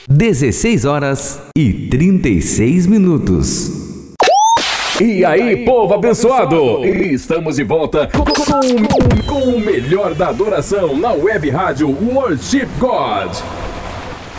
16h36. E aí, povo abençoado! Estamos de volta com o melhor da adoração na web rádio Worship God.